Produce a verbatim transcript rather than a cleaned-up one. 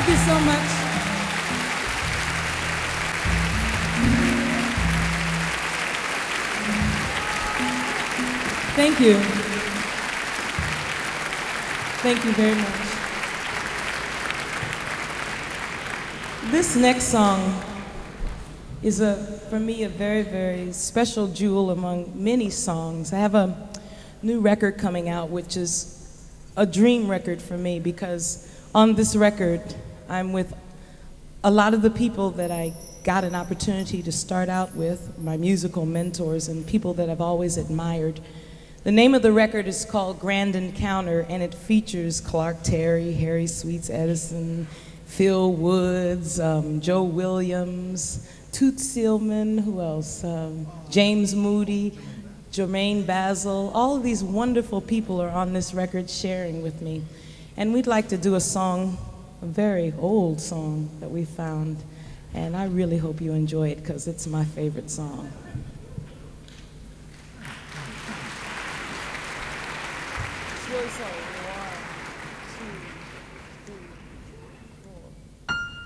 you so much. Thank you. Thank you very much. This next song is a, for me, a very, very special jewel among many songs. I have a new record coming out, which is a dream record for me because on this record, I'm with a lot of the people that I got an opportunity to start out with, my musical mentors and people that I've always admired. The name of the record is called Grand Encounter, and it features Clark Terry, Harry Sweets Edison, Phil Woods, um, Joe Williams, Toots Seelman, who else? Um, James Moody, Jermaine Basil. All of these wonderful people are on this record sharing with me. And we'd like to do a song, a very old song that we found. And I really hope you enjoy it because it's my favorite song. It's really so. One, two.